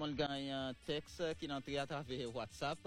monde gagne un texte qui est entré à travers WhatsApp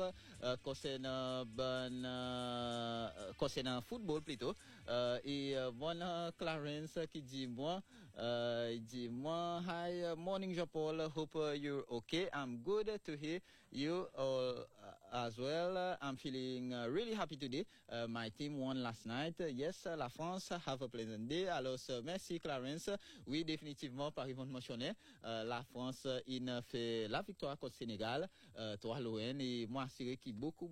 concernant football plutôt. Et bon Clarence qui dit moi, il dit moi, hi morning Jean-Paul, hope you're okay. I'm good to hear you all as well. I'm feeling really happy today. My team won last night. Yes, la France, have a pleasant day. Alors merci Clarence. Oui, définitivement, par Yvonne mentionné, la France il fait la victoire contre Sénégal, 3-1 et moi assuré qui beaucoup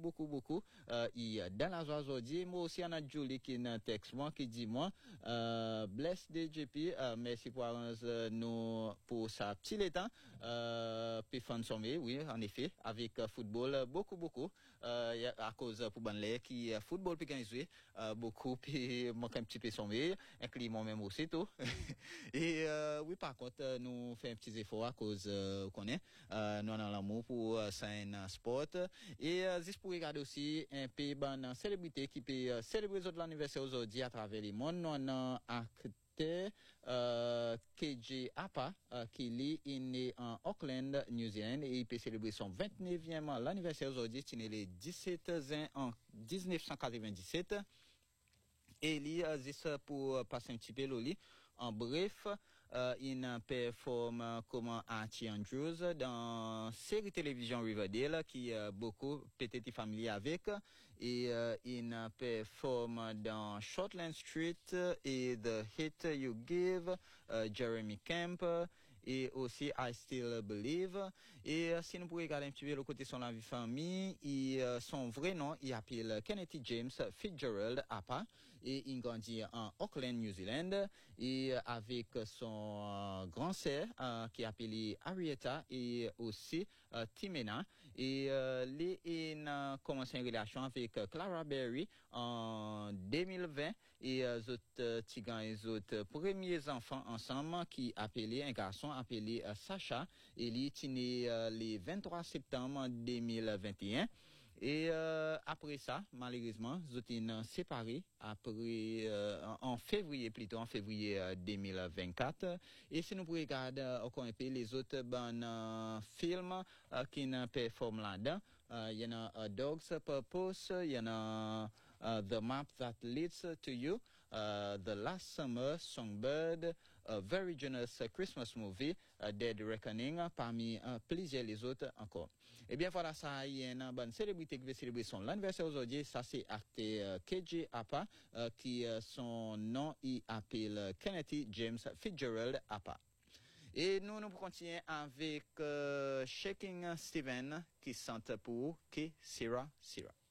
il dans la joie aujourd'hui. Moi aussi on a Julie qui un texte moi qui dit moi bless DJP, merci pour nous pour sa petit temps puis fan sommet, oui en effet avec football beaucoup à cause pour banlé qui football puis jouer beaucoup puis moi un petit peu sommet inclus moi-même aussi tout. Et oui par contre nous fait un petit effort à cause qu'on est nous en l'amour pour un sport et juste pour regarder aussi un peu ban célébrité qui peut célébrer l'anniversaire aujourd'hui à travers le monde. Nous en acteur KJ Apa qui est né en Auckland, New Zealand et il peut célébrer son 29e l'anniversaire aujourd'hui. C'est né le 17 juin en 1997. Et il juste pour passer un petit peu l'oli. En bref, il performe comme Archie Andrews dans série télévision Riverdale qui beaucoup peut-être familier avec et il performe dans Shortland Street et The Hit You Give, Jeremy Camp et aussi I Still Believe. Et si nous pouvons regarder un petit peu le côté de son vie famille, son vrai nom il appelle Kennedy James Fitzgerald Apa et il grandit en Auckland, New Zealand et avec son grand sœur qui est appelé Arietta et aussi Timena et il a commencé une relation avec Clara Berry en 2020 et les autres premiers enfants ensemble qui appelé un garçon appelé Sacha et il est né le 23 septembre 2021. Et après ça, malheureusement, ils ont séparé après en février 2024. Et si nous regardons encore un peu les autres films qui performent là-dedans, il y en a A Dog's Purpose, il y en a The Map That Leads to You, The Last Summer, Songbird, A Very Generous Christmas Movie, Dead Reckoning, parmi plusieurs les autres encore. Eh bien voilà, ça il y a une bonne célébrité qui veut célébrer son anniversaire aujourd'hui. Ça c'est acteur KJ Apa qui son nom il appelle Kennedy James Fitzgerald Apa. Et nous continuons avec Shaking Steven qui chante pour K. Sira Sira.